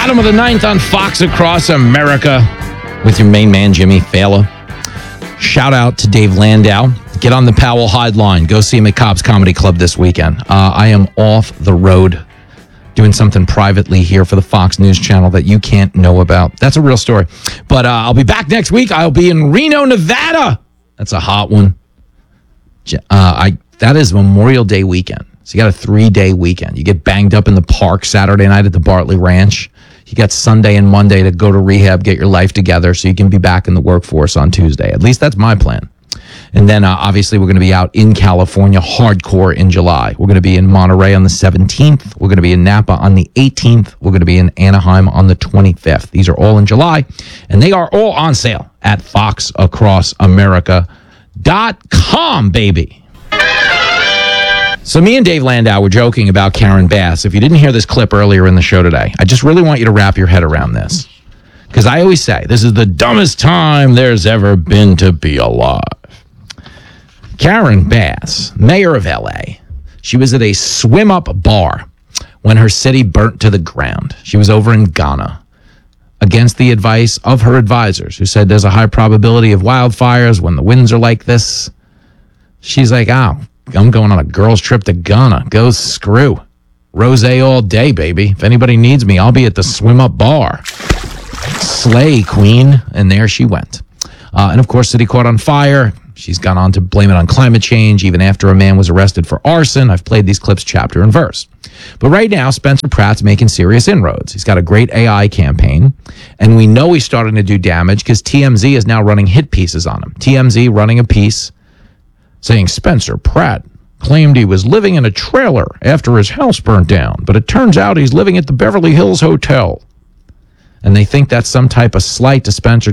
Bottom of the ninth on Fox Across America with your main man, Jimmy Fallon. Shout out to Dave Landau. Get on the Powell Hyde line. Go see him at Cobb's Comedy Club this weekend. I am off the road doing something privately here for the Fox News Channel that you can't know about. That's a real story. But I'll be back next week. I'll be in Reno, Nevada. That's a hot one. That is Memorial Day weekend. So you got a 3-day weekend. You get banged up in the park Saturday night at the Bartley Ranch. You got Sunday and Monday to go to rehab, get your life together so you can be back in the workforce on Tuesday. At least that's my plan. And then obviously we're going to be out in California hardcore in July. We're going to be in Monterey on the 17th. We're going to be in Napa on the 18th. We're going to be in Anaheim on the 25th. These are all in July. And they are all on sale at foxacrossamerica.com, baby. So me and Dave Landau were joking about Karen Bass. If you didn't hear this clip earlier in the show today, I just really want you to wrap your head around this. Because I always say, this is the dumbest time there's ever been to be alive. Karen Bass, mayor of L.A., she was at a swim-up bar when her city burnt to the ground. She was over in Ghana against the advice of her advisors who said there's a high probability of wildfires when the winds are like this. She's like, I'm going on a girls' trip to Ghana. Go screw. Rosé all day, baby. If anybody needs me, I'll be at the swim-up bar. Slay, queen. And there she went. And, of course, city caught on fire. She's gone on to blame it on climate change, even after a man was arrested for arson. I've played these clips chapter and verse. But right now, Spencer Pratt's making serious inroads. He's got a great AI campaign, and we know he's starting to do damage because TMZ is now running hit pieces on him. TMZ running a piece saying Spencer Pratt claimed he was living in a trailer after his house burnt down, but it turns out he's living at the Beverly Hills Hotel. And they think that's some type of slight to Spencer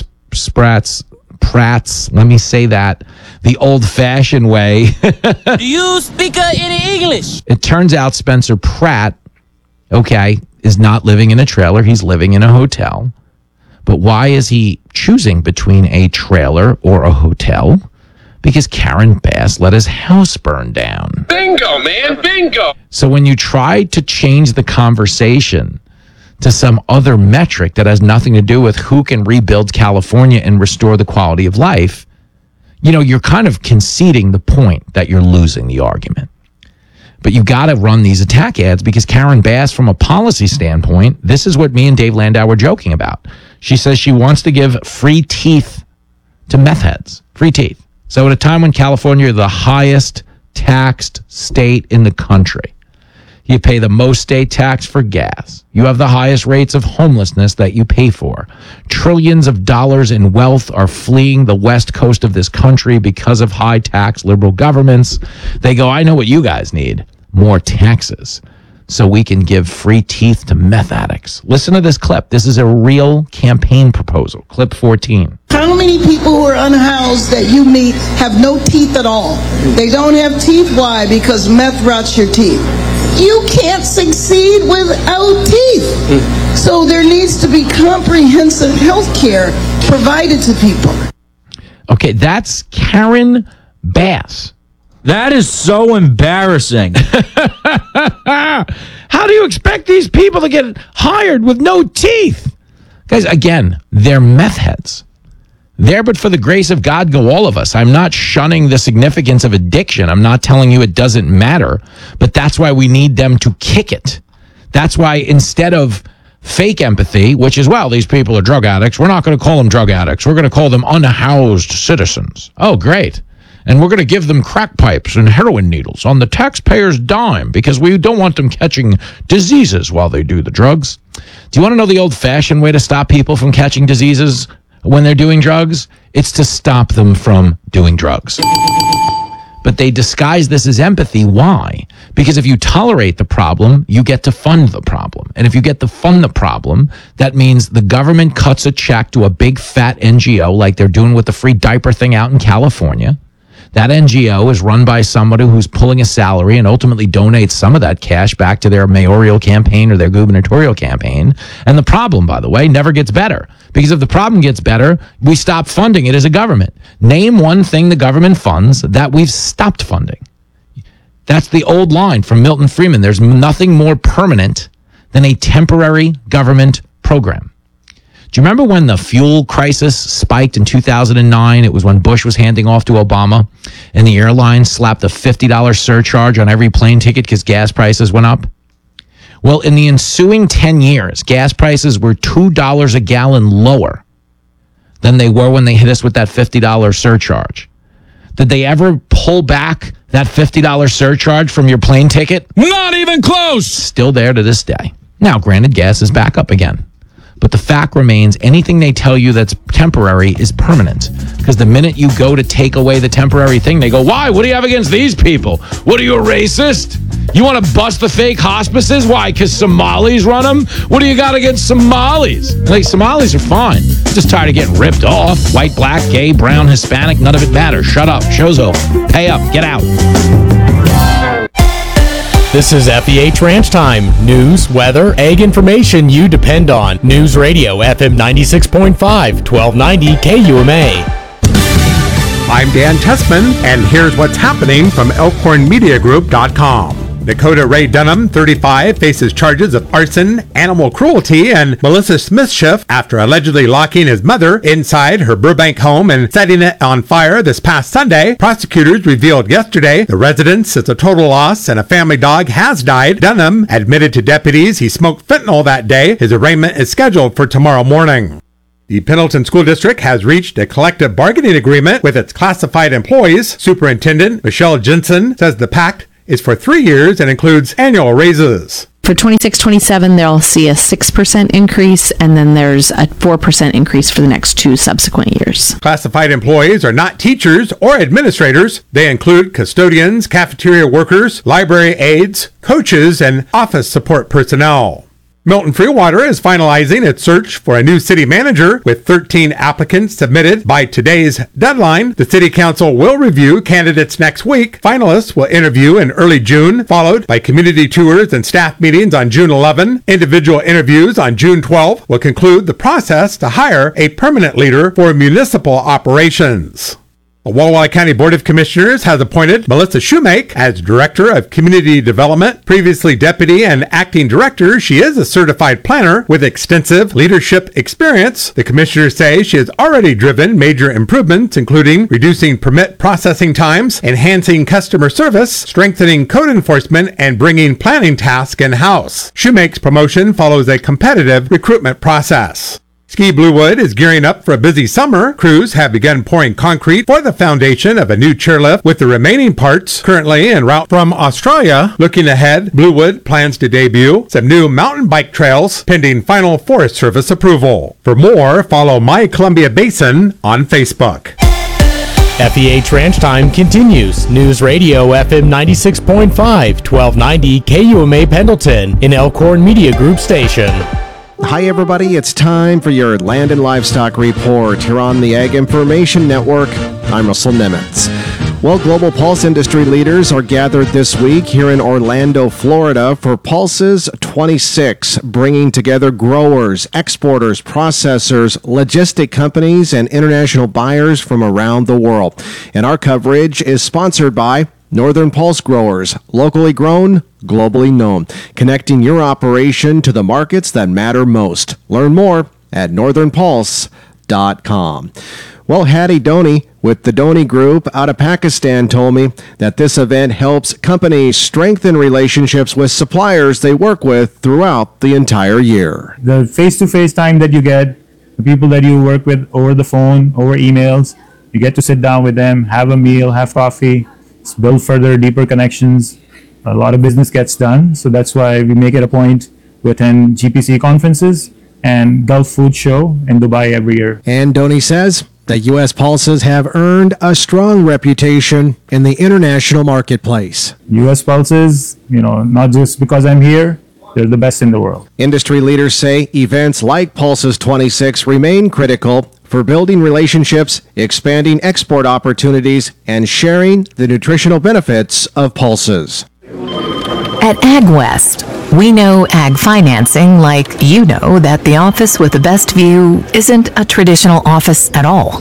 Pratt's, let me say that, the old-fashioned way. Do you speak any English? It turns out Spencer Pratt, is not living in a trailer. He's living in a hotel. But why is he choosing between a trailer or a hotel? Because Karen Bass let his house burn down. Bingo, man, bingo. So when you try to change the conversation to some other metric that has nothing to do with who can rebuild California and restore the quality of life, you're kind of conceding the point that you're losing the argument. But you got to run these attack ads because Karen Bass, from a policy standpoint, this is what me and Dave Landau were joking about. She says she wants to give free teeth to meth heads. Free teeth. So at a time when California is the highest taxed state in the country, you pay the most state tax for gas. You have the highest rates of homelessness that you pay for. Trillions of dollars in wealth are fleeing the west coast of this country because of high tax liberal governments. They go, I know what you guys need. More taxes. So we can give free teeth to meth addicts. Listen to this clip. This is a real campaign proposal. Clip 14. How many people who are unhoused that you meet have no teeth at all? They don't have teeth. Why? Because meth rots your teeth. You can't succeed without teeth. So there needs to be comprehensive health care provided to people. Okay, that's Karen Bass. That is so embarrassing. How do you expect these people to get hired with no teeth? Guys, again, they're meth heads. There, but for the grace of God, go all of us. I'm not shunning the significance of addiction. I'm not telling you it doesn't matter, but that's why we need them to kick it. That's why instead of fake empathy, which is, well, these people are drug addicts, we're not going to call them drug addicts. We're going to call them unhoused citizens. Oh, great. And we're going to give them crack pipes and heroin needles on the taxpayer's dime because we don't want them catching diseases while they do the drugs. Do you want to know the old-fashioned way to stop people from catching diseases when they're doing drugs? It's to stop them from doing drugs. But they disguise this as empathy. Why? Because if you tolerate the problem, you get to fund the problem. And if you get to fund the problem, that means the government cuts a check to a big fat NGO like they're doing with the free diaper thing out in California. That NGO is run by somebody who's pulling a salary and ultimately donates some of that cash back to their mayoral campaign or their gubernatorial campaign. And the problem, by the way, never gets better. Because if the problem gets better, we stop funding it as a government. Name one thing the government funds that we've stopped funding. That's the old line from Milton Friedman. There's nothing more permanent than a temporary government program. Do you remember when the fuel crisis spiked in 2009? It was when Bush was handing off to Obama, and the airlines slapped a $50 surcharge on every plane ticket because gas prices went up. Well, in the ensuing 10 years, gas prices were $2 a gallon lower than they were when they hit us with that $50 surcharge. Did they ever pull back that $50 surcharge from your plane ticket? Not even close. Still there to this day. Now, granted, gas is back up again. But the fact remains, anything they tell you that's temporary is permanent. Because the minute you go to take away the temporary thing, they go, why? What do you have against these people? What, are you a racist? You want to bust the fake hospices? Why? Because Somalis run them? What do you got against Somalis? Like, Somalis are fine. Just tired of getting ripped off. White, black, gay, brown, Hispanic, none of it matters. Shut up. Show's over. Pay up. Get out. This is FEH Ranch Time. News, weather, ag information you depend on. News Radio, FM 96.5, 1290 KUMA. I'm Dan Tessman, and here's what's happening from ElkhornMediaGroup.com. Dakota Ray Dunham, 35, faces charges of arson, animal cruelty, and malicious mischief after allegedly locking his mother inside her Burbank home and setting it on fire this past Sunday. Prosecutors revealed yesterday the residence is a total loss and a family dog has died. Dunham admitted to deputies he smoked fentanyl that day. His arraignment is scheduled for tomorrow morning. The Pendleton School District has reached a collective bargaining agreement with its classified employees. Superintendent Michelle Jensen says the pact is for 3 years and includes annual raises. For 26-27, they'll see a 6% increase, and then there's a 4% increase for the next 2 subsequent years. Classified employees are not teachers or administrators. They include custodians, cafeteria workers, library aides, coaches, and office support personnel. Milton Freewater is finalizing its search for a new city manager with 13 applicants submitted by today's deadline. The city council will review candidates next week. Finalists will interview in early June, followed by community tours and staff meetings on June 11. Individual interviews on June 12 will conclude the process to hire a permanent leader for municipal operations. The Walla Walla County Board of Commissioners has appointed Melissa Shoemake as Director of Community Development. Previously Deputy and Acting Director, she is a certified planner with extensive leadership experience. The commissioners say she has already driven major improvements, including reducing permit processing times, enhancing customer service, strengthening code enforcement, and bringing planning tasks in-house. Shoemake's promotion follows a competitive recruitment process. Ski Bluewood is gearing up for a busy summer. Crews have begun pouring concrete for the foundation of a new chairlift, with the remaining parts currently en route from Australia. Looking ahead, Bluewood plans to debut some new mountain bike trails pending final Forest Service approval. For more, follow My Columbia Basin on Facebook. FEH Ranch Time continues. News Radio FM 96.5, 1290 KUMA Pendleton, an Elkhorn Media Group station. Hi everybody, it's time for your Land and Livestock Report here on the Ag Information Network. I'm Russell Nemitz. Well, global pulse industry leaders are gathered this week here in Orlando, Florida for Pulses 26, bringing together growers, exporters, processors, logistic companies, and international buyers from around the world. And our coverage is sponsored by Northern Pulse Growers, locally grown, globally known, connecting your operation to the markets that matter most. Learn more at northernpulse.com. Well, Hadi Dhoni with the Dhoni Group out of Pakistan told me that this event helps companies strengthen relationships with suppliers they work with throughout the entire year. The face-to-face time that you get, the people that you work with over the phone, over emails, you get to sit down with them, have a meal, have coffee, build further, deeper connections. A lot of business gets done, so that's why we make it a point to attend GPC conferences and Gulf Food Show in Dubai every year. And Dhoni says that U.S. pulses have earned a strong reputation in the international marketplace. U.S. pulses, not just because I'm here, they're the best in the world. Industry leaders say events like Pulses 26 remain critical for building relationships, expanding export opportunities, and sharing the nutritional benefits of pulses. At AgWest, we know ag financing like you know that the office with the best view isn't a traditional office at all.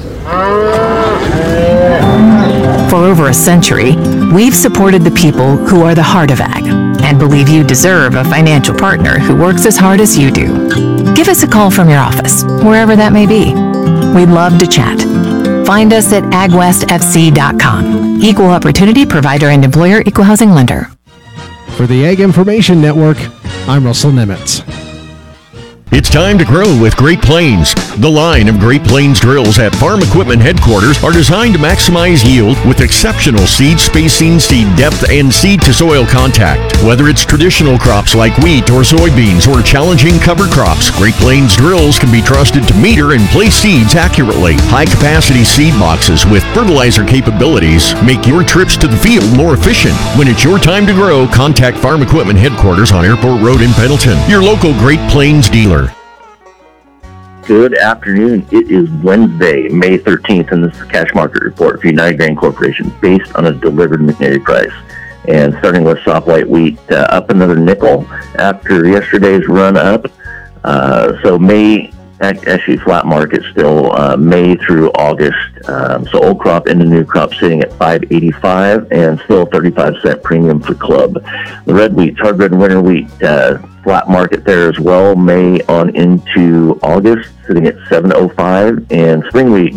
For over a century, we've supported the people who are the heart of ag and believe you deserve a financial partner who works as hard as you do. Give us a call from your office, wherever that may be. We'd love to chat. Find us at agwestfc.com. Equal Opportunity Provider and Employer Equal Housing Lender. For the Ag Information Network, I'm Russell Nemitz. It's time to grow with Great Plains. The line of Great Plains drills at Farm Equipment Headquarters are designed to maximize yield with exceptional seed spacing, seed depth, and seed-to-soil contact. Whether it's traditional crops like wheat or soybeans or challenging cover crops, Great Plains drills can be trusted to meter and place seeds accurately. High-capacity seed boxes with fertilizer capabilities make your trips to the field more efficient. When it's your time to grow, contact Farm Equipment Headquarters on Airport Road in Pendleton, your local Great Plains dealer. Good afternoon. It is Wednesday, May 13th, and this is the Cash Market Report for United Grain Corporation based on a delivered McNary price. And starting with soft white wheat, up another nickel after yesterday's run up. So May, actually flat market still, May through August. So old crop into new crop sitting at $5.85 and still 35-cent premium for club. The red wheat, hard red winter wheat, flat market there as well, May on into August, sitting at $7.05, and spring wheat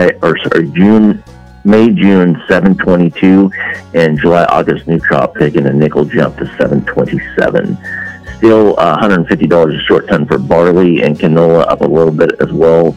May, June, $7.22, and July, August new crop taking a nickel jump to $7.27. Still $150 a short ton for barley, and canola up a little bit as well,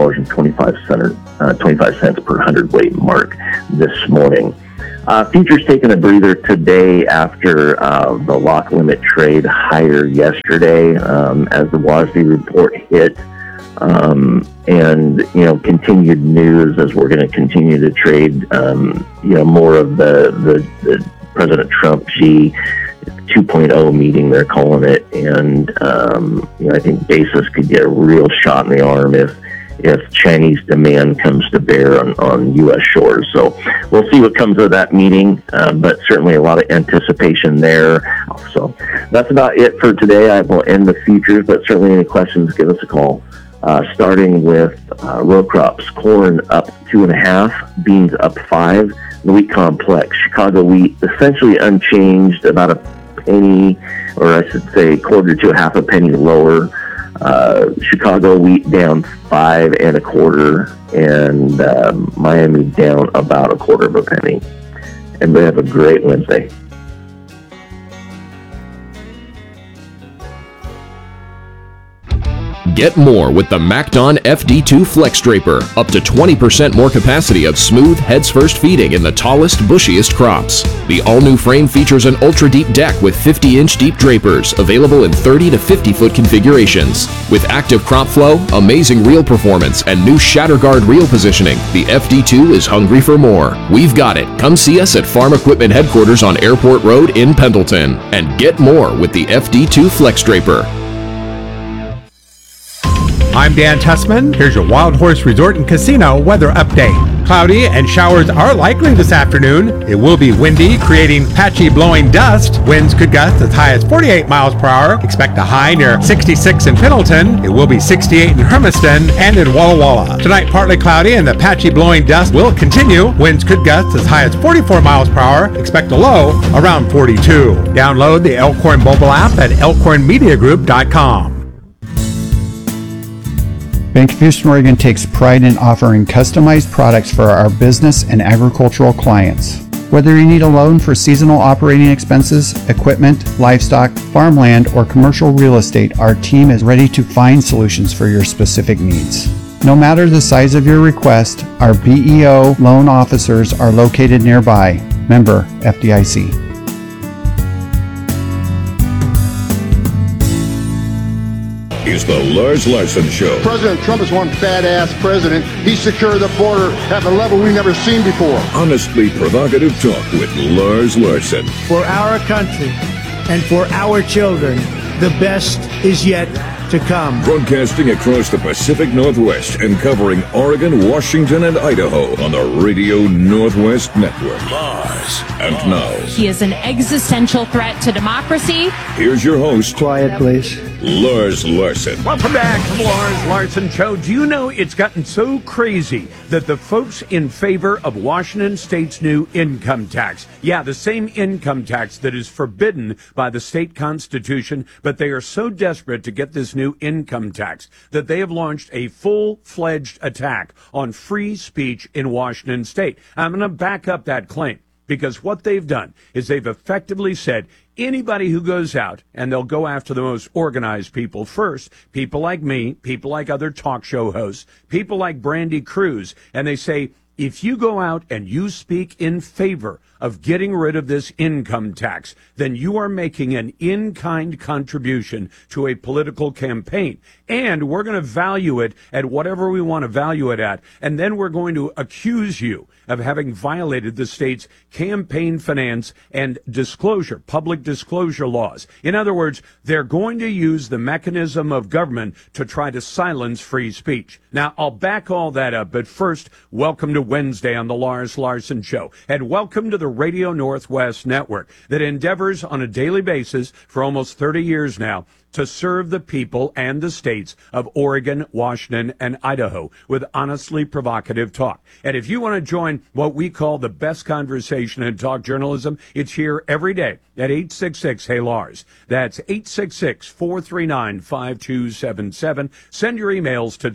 $21.25 per hundredweight mark this morning. Futures taking a breather today after the lock limit trade higher yesterday as the WASDE report hit, and continued news as we're going to continue to trade more of the President Trump Xi 2.0 meeting, they're calling it, and I think basis could get a real shot in the arm if Chinese demand comes to bear on U.S. shores. So we'll see what comes of that meeting, but certainly a lot of anticipation there. So that's about it for today. I will end the futures, but certainly any questions, give us a call. Starting with row crops, corn up 2.5, beans up 5, the wheat complex, Chicago wheat essentially unchanged, about a penny, or I should say quarter to a half a penny lower. Chicago wheat down 5 1/4, and Miami down about a quarter of a penny. And we have a great Wednesday. Get more with the MacDon FD2 Flex Draper. Up to 20% more capacity of smooth, heads-first feeding in the tallest, bushiest crops. The all-new frame features an ultra-deep deck with 50-inch deep drapers, available in 30 to 50-foot configurations. With active crop flow, amazing reel performance, and new shatter guard reel positioning, the FD2 is hungry for more. We've got it. Come see us at Farm Equipment Headquarters on Airport Road in Pendleton. And get more with the FD2 Flex Draper. I'm Dan Tussman. Here's your Wild Horse Resort and Casino weather update. Cloudy and showers are likely this afternoon. It will be windy, creating patchy blowing dust. Winds could gust as high as 48 miles per hour. Expect a high near 66 in Pendleton. It will be 68 in Hermiston and in Walla Walla. Tonight, partly cloudy and the patchy blowing dust will continue. Winds could gust as high as 44 miles per hour. Expect a low around 42. Download the Elkhorn mobile app at elkhornmediagroup.com. Bank of Houston, Oregon takes pride in offering customized products for our business and agricultural clients. Whether you need a loan for seasonal operating expenses, equipment, livestock, farmland, or commercial real estate, our team is ready to find solutions for your specific needs. No matter the size of your request, our BEO loan officers are located nearby. Member FDIC. Is the Lars Larson Show. President Trump is one badass president. He secured the border at a level we've never seen before. Honestly provocative talk with Lars Larson. For our country and for our children, the best is yet to come. Broadcasting across the Pacific Northwest and covering Oregon, Washington, and Idaho on the Radio Northwest Network. Lars. And now, He is an existential threat to democracy. here's your host, Quiet, please. Lars Larson. Welcome back to the Lars Larson Show. Do you know it's gotten so crazy that the folks in favor of Washington State's new income tax, yeah, the same income tax that is forbidden by the state constitution, but they are so desperate to get this new income tax that they have launched a full-fledged attack on free speech in Washington State. I'm going to back up that claim, because what they've done is they've effectively said anybody who goes out, and they'll go after the most organized people first, people like me, people like other talk show hosts, people like Brandy Cruz, and they say, if you go out and you speak in favor of getting rid of this income tax, then you are making an in-kind contribution to a political campaign. And we're going to value it at whatever we want to value it at. And then we're going to accuse you of having violated the state's campaign finance and disclosure, public disclosure laws. In other words, they're going to use the mechanism of government to try to silence free speech. Now, I'll back all that up, but first, welcome to Wednesday on the Lars Larson Show, and welcome to the Radio Northwest Network that endeavors on a daily basis for almost 30 years now to serve the people and the states of Oregon, Washington, and Idaho with honestly provocative talk. And if you want to join what we call the best conversation in talk journalism, it's here every day at 866-HEY-LARS. That's 866-439-5277. Send your emails to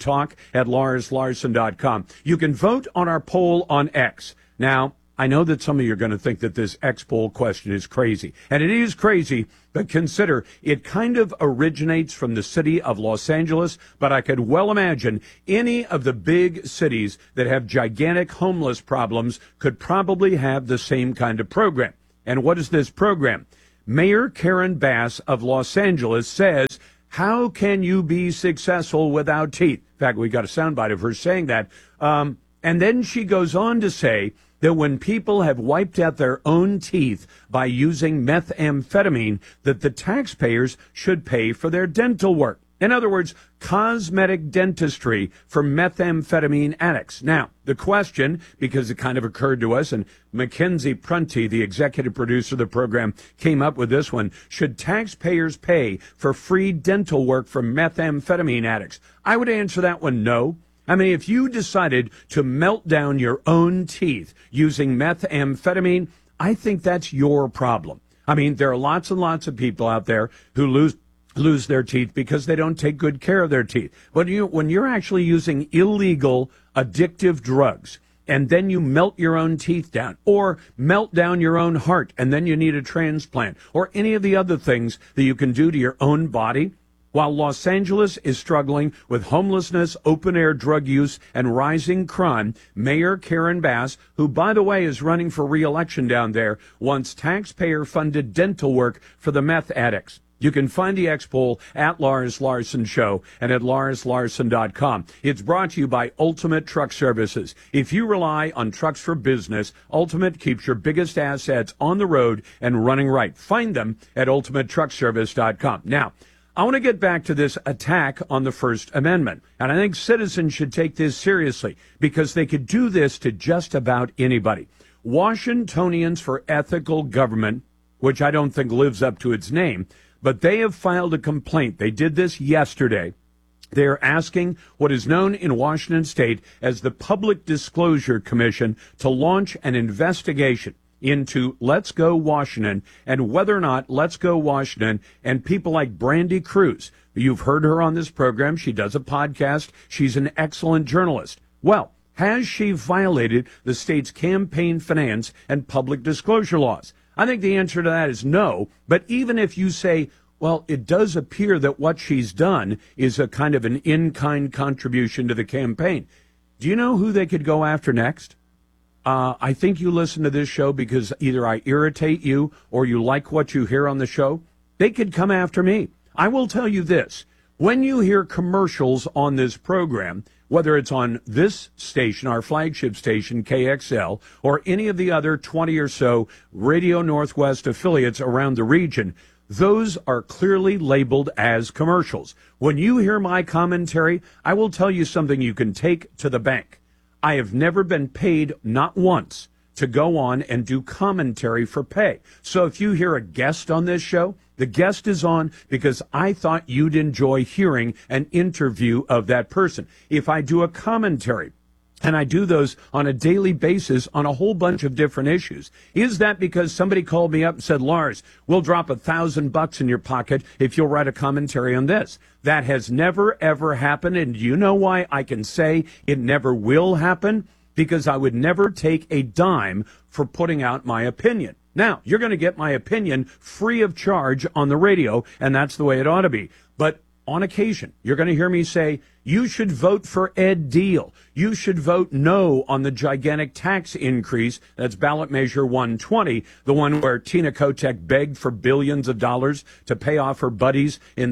talk@larslarson.com. You can vote on our poll on X. Now, I know that some of you are going to think that this X poll question is crazy, and it is crazy, but consider it kind of originates from the city of Los Angeles, but I could well imagine any of the big cities that have gigantic homeless problems could probably have the same kind of program. And what is this program? Mayor Karen Bass of Los Angeles says, how can you be successful without teeth? In fact, we got a soundbite of her saying that. And then she goes on to say that when people have wiped out their own teeth by using methamphetamine, that the taxpayers should pay for their dental work. In other words, cosmetic dentistry for methamphetamine addicts. Now, the question, because it kind of occurred to us, and Mackenzie Prunty, the executive producer of the program, came up with this one, should taxpayers pay for free dental work for methamphetamine addicts? I would answer that one no. I mean, if you decided to melt down your own teeth using methamphetamine, I think that's your problem. I mean, there are lots and lots of people out there who lose their teeth because they don't take good care of their teeth. But when you're actually using illegal, addictive drugs, and then you melt your own teeth down, or melt down your own heart, and then you need a transplant, or any of the other things that you can do to your own body, while Los Angeles is struggling with homelessness, open-air drug use, and rising crime, Mayor Karen Bass, who, by the way, is running for re-election down there, wants taxpayer-funded dental work for the meth addicts. You can find the X poll at Lars Larson Show and at larslarson.com. It's brought to you by Ultimate Truck Services. If you rely on trucks for business, Ultimate keeps your biggest assets on the road and running right. Find them at ultimatetruckservice.com. Now, I want to get back to this attack on the First Amendment. And I think citizens should take this seriously because they could do this to just about anybody. Washingtonians for Ethical Government, which I don't think lives up to its name, but they have filed a complaint. They did this yesterday. They're asking what is known in Washington State as the Public Disclosure Commission to launch an investigation into Let's Go Washington and whether or not Let's Go Washington and people like Brandy Cruz, you've heard her on this program, she does a podcast, she's an excellent journalist. Well, has she violated the state's campaign finance and public disclosure laws? I think the answer to that is no, but even if you say, well, it does appear that what she's done is a kind of an in-kind contribution to the campaign. Do you know who they could go after next? I think you listen to this show because either I irritate you or you like what you hear on the show. They could come after me. I will tell you this. When you hear commercials on this program, whether it's on this station, our flagship station, KXL, or any of the other 20 or so Radio Northwest affiliates around the region, those are clearly labeled as commercials. When you hear my commentary, I will tell you something you can take to the bank. I have never been paid, not once, to go on and do commentary for pay. So if you hear a guest on this show, the guest is on because I thought you'd enjoy hearing an interview of that person. If I do a commentary, and I do those on a daily basis on a whole bunch of different issues, is that because somebody called me up and said, Lars, we'll drop $1,000 in your pocket if you'll write a commentary on this? That has never, ever happened. And do you know why I can say it never will happen? Because I would never take a dime for putting out my opinion. Now, you're going to get my opinion free of charge on the radio, and that's the way it ought to be. But on occasion, you're going to hear me say, you should vote for Ed Deal. You should vote no on the gigantic tax increase. That's ballot measure 120, the one where Tina Kotek begged for billions of dollars to pay off her buddies in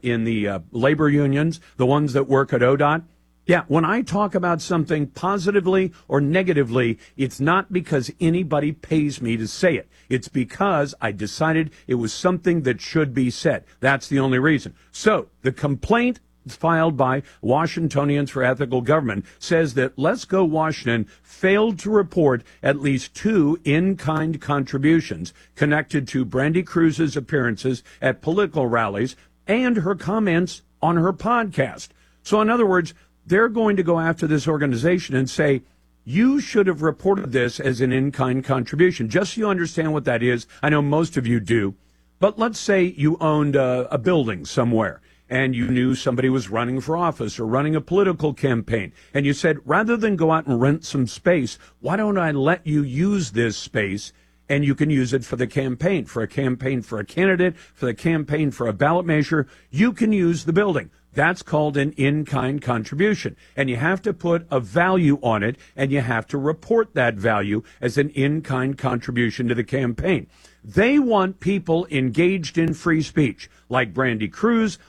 the labor unions, the ones that work at ODOT. Yeah, when I talk about something positively or negatively, it's not because anybody pays me to say it. It's because I decided it was something that should be said. That's the only reason. So the complaint filed by Washingtonians for Ethical Government says that Let's Go Washington failed to report at least 2 in-kind contributions connected to Brandy Cruz's appearances at political rallies and her comments on her podcast. So in other words, they're going to go after this organization and say, you should have reported this as an in-kind contribution. Just so you understand what that is, I know most of you do, but let's say you owned a building somewhere and you knew somebody was running for office or running a political campaign, and you said, rather than go out and rent some space, why don't I let you use this space and you can use it for the campaign, for a candidate, for the campaign for a ballot measure. You can use the building. That's called an in-kind contribution. And you have to put a value on it, and you have to report that value as an in-kind contribution to the campaign. They want people engaged in free speech, like Brandy Cruz,